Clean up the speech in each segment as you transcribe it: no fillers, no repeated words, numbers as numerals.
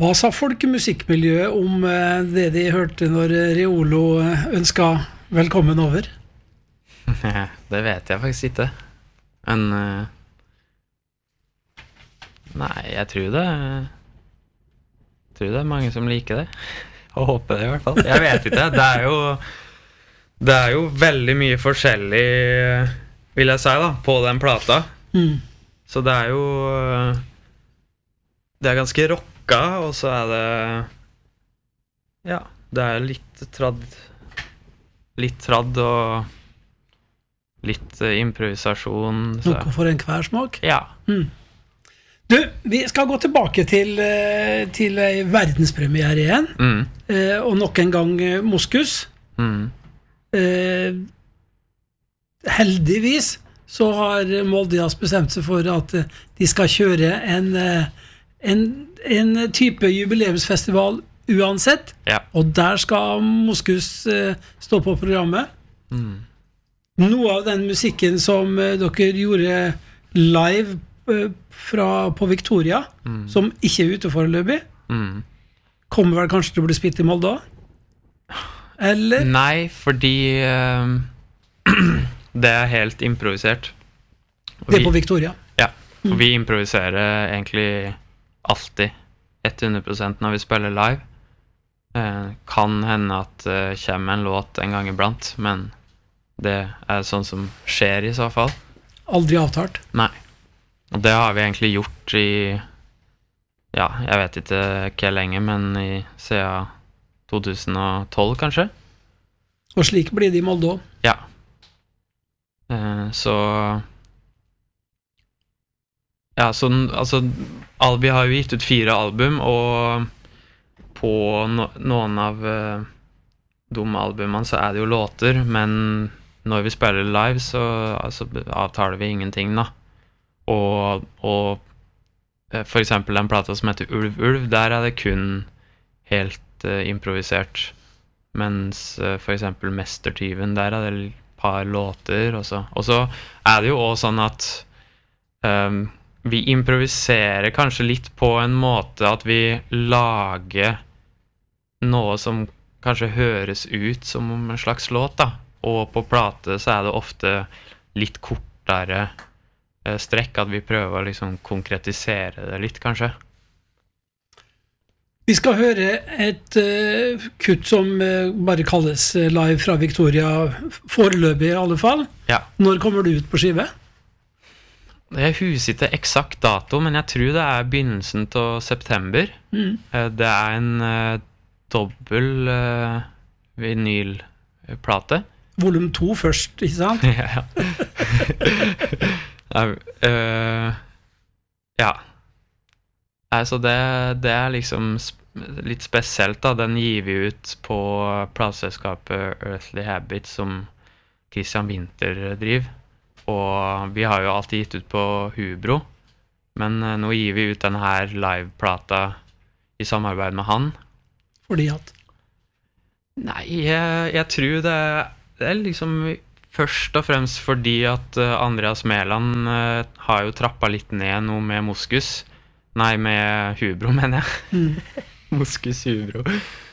Hva sa folkemusikkmiljøet om det de hørte når Reolo ønsket velkommen over? Det vet jeg faktisk ikke. Men nei, jeg tror det mange som liker det. Og håper det I hvert fall. Jeg vet ikke. Det er jo veldig mye forskjellig, vil jeg si da, på den plata. Så det er jo det er ganske rocka, og så er det ja, det er litt tradd og litt improvisasjon. Noe for en hver smak? Ja. Du, vi skal gå tilbake til en verdenspremiere igjen. Og nok en gang Moskus. Heldigvis så har Molde bestemt seg for at de skal kjøre en type jubileumsfestival uansett. Ja. Og der skal Moskus stå på programmet. Noe av den musikken som dere gjorde live på Victoria, som ikke ute foreløpig, kommer vel kanskje til å bli spilt I Molde også? Eller? Nei, fordi det helt improvisert. Det på Victoria? Ja, og vi improviserer egentlig alltid 100% når vi spiller live. Kan hende at kommer en låt en gang iblant, men det sånn som skjer I så fall. Aldri avtalt? Nei. Og det har vi egentlig gjort I ja, jeg vet ikke hvor lenge, men siden 2012 kanskje. Og slik blir det I Molde også? Ja. Så ja, så altså vi har jo gitt ut 4 album, og på noen av de albumene så det jo låter, men når vi spiller live så avtaler vi ingenting da. Og for eksempel den plata som heter Ulv Ulv, der det kun helt improvisert, mens for eksempel Mestertyven, der det et par låter, og så det jo også sånn at vi improviserer kanskje litt på en måte at vi lager noe som kanskje høres ut som en slags låt da, og på plate så det ofte litt kortere strekk at vi prøver å liksom konkretisere det litt kanskje. Vi skal høre et kutt som bare kalles live fra Victoria, foreløpig I alle fall. Ja. Når kommer du ut på skive? Jeg husker ikke eksakt dato, men jeg tror det begynnelsen til september. Det en dobbel vinylplate. Volum 2 først, ikke sant? Ja. Ja. Altså det liksom litt spesielt da. Den gir vi ut på plateselskapet Earthly Habits som Christian Winter driver. Og vi har jo alltid gitt ut på Hubro. Men nå gir vi ut denne her liveplata I samarbeid med han. Fordi at? Nei, jeg tror det liksom først og fremst fordi at Andreas Mæland har jo trappet litt ned nå med Moskus. Nei, med Hubro, mener jeg. Moskus Hubro.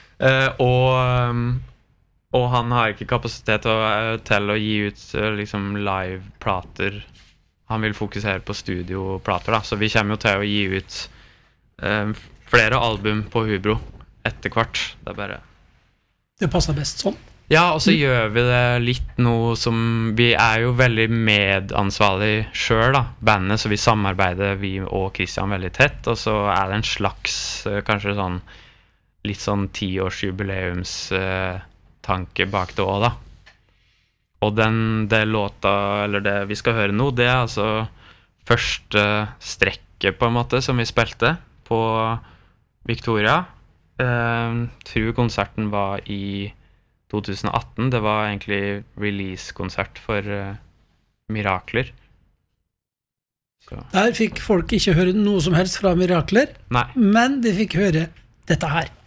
Og han har ikke kapasitet til å gi ut liksom live-plater. Han vil fokusere på studioplater da, så vi kommer jo til å gi ut flere album på Hubro etter hvert. Det bare... Det passer best sånn. Ja, og så gjør vi det litt noe som... Vi jo veldig medansvarlig selv da, bandet, så vi samarbeider, vi og Christian, veldig tett. Og så det en slags, kanskje sånn, litt sånn 10-årsjubileums tanke bak det også da. Og det låta, eller det vi skal høre nå, det altså første strekket på en måte som vi spilte på Victoria. Tror konserten var I 2018. Det var egentlig release-konsert for Mirakler. Så. Der fikk folk ikke høre noe som helst fra Mirakler, Nei. men de fikk høre dette her.